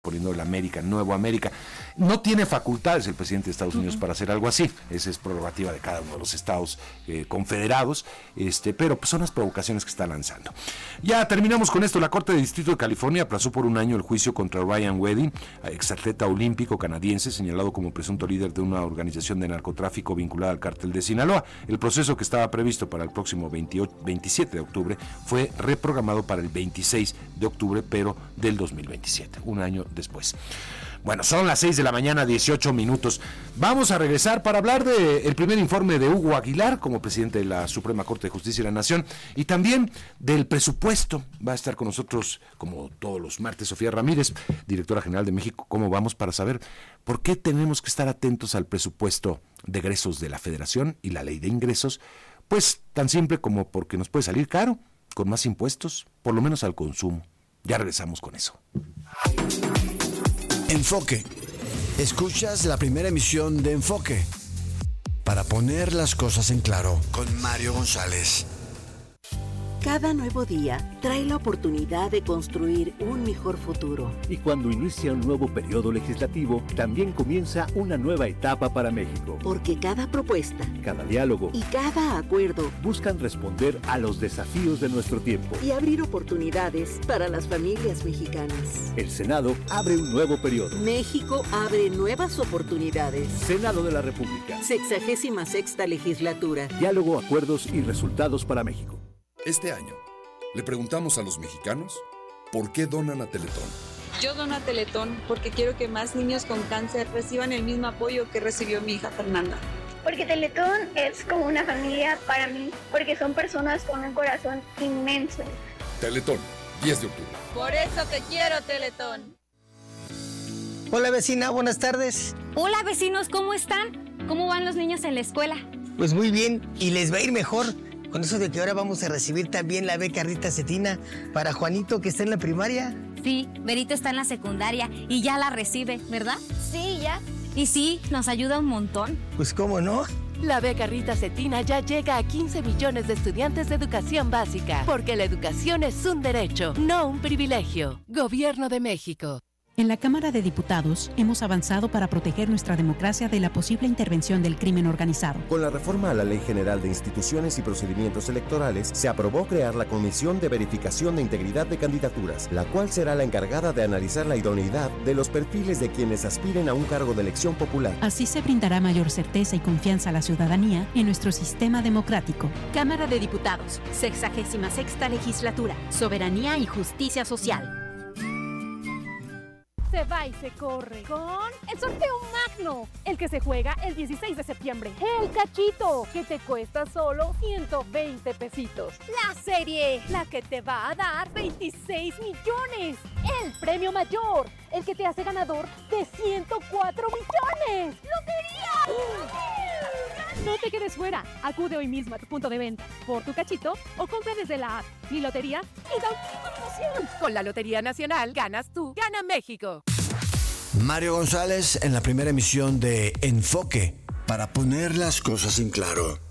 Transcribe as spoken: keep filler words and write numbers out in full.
poniendo la América, Nuevo América. No tiene facultades el presidente de Estados Unidos uh-huh. para hacer algo así. Esa es prerrogativa de cada uno de los estados eh, confederados, este, pero pues, son las provocaciones que está lanzando. Ya terminamos con esto. La Corte de Distrito de California aplazó por un año el juicio contra Ryan Wedding, exatleta olímpico canadiense, señalado como presunto líder de una organización de narcotráfico vinculada al cártel de Sinaloa. El proceso, que estaba previsto para el próximo veintiocho, veintisiete de octubre, fue reprogramado para el veintiséis de octubre, pero del dos mil veintisiete, un año después. Bueno, son las seis de la mañana, dieciocho minutos. Vamos a regresar para hablar del primer informe de Hugo Aguilar como presidente de la Suprema Corte de Justicia de la Nación y también del presupuesto. Va a estar con nosotros, como todos los martes, Sofía Ramírez, directora general de México. ¿Cómo vamos? Para saber por qué tenemos que estar atentos al presupuesto de egresos de la Federación y la ley de ingresos. Pues tan simple como porque nos puede salir caro, con más impuestos, por lo menos al consumo. Ya regresamos con eso. Enfoque. Escuchas la primera emisión de Enfoque para poner las cosas en claro con Mario González. Cada nuevo día trae la oportunidad de construir un mejor futuro. Y cuando inicia un nuevo periodo legislativo, también comienza una nueva etapa para México. Porque cada propuesta, cada diálogo y cada acuerdo buscan responder a los desafíos de nuestro tiempo y abrir oportunidades para las familias mexicanas. El Senado abre un nuevo periodo. México abre nuevas oportunidades. Senado de la República. Sexagésima sexta legislatura. Diálogo, acuerdos y resultados para México. Este año, le preguntamos a los mexicanos por qué donan a Teletón. Yo dono a Teletón porque quiero que más niños con cáncer reciban el mismo apoyo que recibió mi hija Fernanda. Porque Teletón es como una familia para mí, porque son personas con un corazón inmenso. Teletón, diez de octubre. Por eso te quiero, Teletón. Hola vecina, buenas tardes. Hola vecinos, ¿cómo están? ¿Cómo van los niños en la escuela? Pues muy bien, y les va a ir mejor. Con eso de que ahora vamos a recibir también la beca Rita Cetina para Juanito, que está en la primaria. Sí, Berito está en la secundaria y ya la recibe, ¿verdad? Sí, ya. Y sí, nos ayuda un montón. Pues cómo no. La beca Rita Cetina ya llega a quince millones de estudiantes de educación básica, porque la educación es un derecho, no un privilegio. Gobierno de México. En la Cámara de Diputados hemos avanzado para proteger nuestra democracia de la posible intervención del crimen organizado. Con la reforma a la Ley General de Instituciones y Procedimientos Electorales, se aprobó crear la Comisión de Verificación de Integridad de Candidaturas, la cual será la encargada de analizar la idoneidad de los perfiles de quienes aspiren a un cargo de elección popular. Así se brindará mayor certeza y confianza a la ciudadanía en nuestro sistema democrático. Cámara de Diputados, sexagésima sexta legislatura, soberanía y justicia social. Se va y se corre con el sorteo magno, el que se juega el dieciséis de septiembre. El cachito, que te cuesta solo ciento veinte pesitos. La serie, la que te va a dar veintiséis millones. El premio mayor, el que te hace ganador de ciento cuatro millones. ¡Lotería! No te quedes fuera. Acude hoy mismo a tu punto de venta por tu cachito o compra desde la app Mi Lotería y da una promoción. Con la Lotería Nacional ganas tú, gana México. Mario González en la primera emisión de Enfoque para poner las cosas en claro.